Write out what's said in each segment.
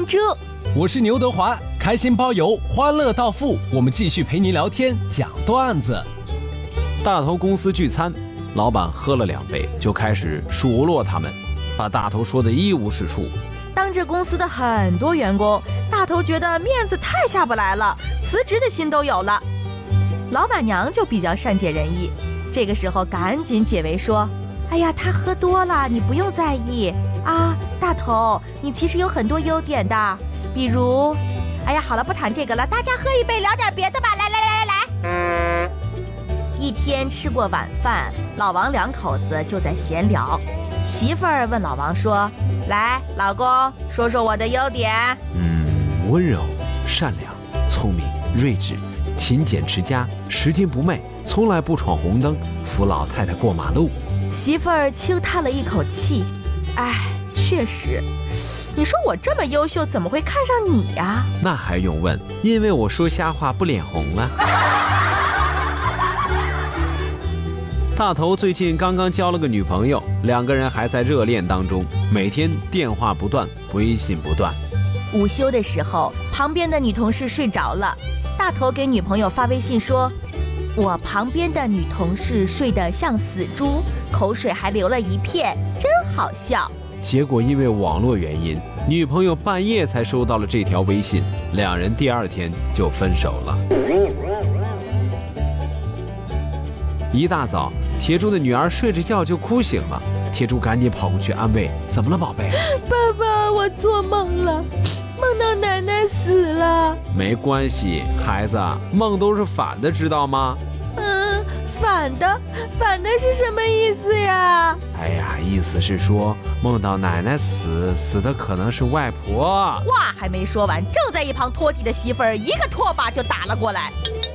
珍珠， 我是牛德华，开心包邮，欢乐到付，我们继续陪您聊天讲段子。 大头公司聚餐，老板喝了2杯就开始数落他们，把大头说得一无是处。 当着公司的很多员工，大头觉得面子太下不来了，辞职的心都有了。老板娘就比较善解人意，这个时候赶紧解围说，哎呀，他喝多了，你不用在意啊，大头，你其实有很多优点的，比如，哎呀，好了，不谈这个了，大家喝一杯，聊点别的吧，来。一天吃过晚饭，老王2口子就在闲聊，媳妇儿问老王说，来，老公，说说我的优点。 温柔、善良、聪明、睿智、勤俭持家，拾金不昧，从来不闯红灯，扶老太太过马路。 媳妇儿轻叹了一口气，哎，确实，你说我这么优秀，怎么会看上你呀？ 那还用问，因为我说瞎话不脸红了。大头最近刚刚交了个女朋友，2个人还在热恋当中，每天电话不断，微信不断。 午休的时候，旁边的女同事睡着了，大头给女朋友发微信说，我旁边的女同事睡得像死猪，口水还流了一片，真好笑。 结果因为网络原因，女朋友半夜才收到了这条微信，2人第2天就分手了。一大早，铁柱的女儿睡着觉就哭醒了，铁柱赶紧跑过去安慰，怎么了宝贝？ 爸爸，我做梦了，梦到奶奶死了。 没关系，孩子，梦都是反的，知道吗？ 反的是什么意思呀？ 哎呀，意思是说梦到奶奶死的可能是外婆。 话还没说完，正在一旁拖地的媳妇儿一个拖把就打了过来。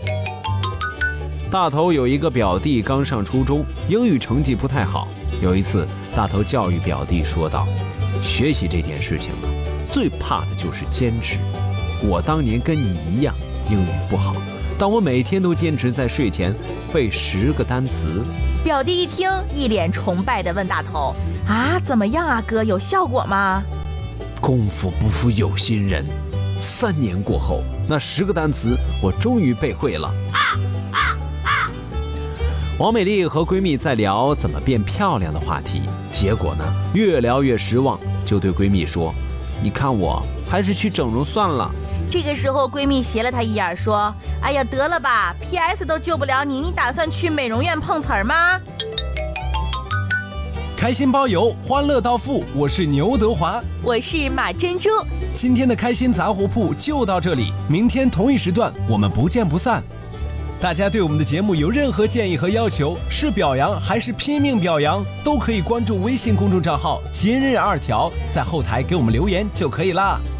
大头有一个表弟刚上初中，英语成绩不太好。有一次，大头教育表弟说道，学习这件事情呢，最怕的就是坚持。我当年跟你一样，英语不好，但我每天都坚持在睡前背10个单词。 表弟一听，一脸崇拜地问大头，啊，怎么样啊哥，有效果吗？ 功夫不负有心人，3年过后，那10个单词我终于背会了。王美丽和闺蜜在聊怎么变漂亮的话题，结果呢，越聊越失望，就对闺蜜说，你看我还是去整容算了。 这个时候闺蜜斜了她一眼说，哎呀，得了吧， PS 都救不了你，你打算去美容院碰瓷儿吗？ 开心包邮，欢乐到付，我是牛德华， 我是马珍珠。 今天的开心杂货铺就到这里，明天同一时段我们不见不散。大家对我们的节目有任何建议和要求，是表扬还是拼命表扬，都可以关注微信公众账号今日2条，在后台给我们留言就可以啦。